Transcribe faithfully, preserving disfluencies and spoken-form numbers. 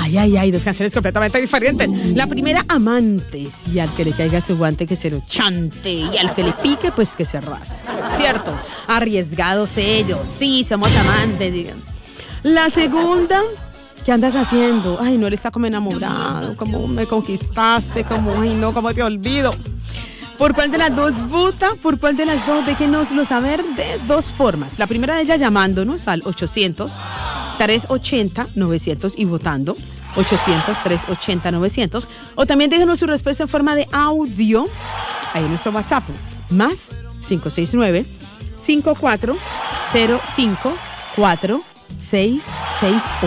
Ay, ay, ay, dos canciones completamente diferentes. La primera, amantes. Y al que le caiga su guante, que se lo chante. Y al que le pique, pues que se rasque. ¿Cierto? Arriesgados ellos. Sí, somos amantes, digan. La segunda, ¿qué andas haciendo? Ay, no, él está como enamorado. Como me conquistaste, como, ay, no, como te olvido. ¿Por cuál de las dos vota? ¿Por cuál de las dos? Déjenoslo saber de dos formas. La primera de ella llamándonos al ochocientos, trescientos ochenta, novecientos y votando. ochocientos, trescientos ochenta, novecientos. O también déjenos su respuesta en forma de audio. Ahí en nuestro WhatsApp. Más cinco seis nueve, cinco cuatro cero cinco, cuatro seis seis ocho.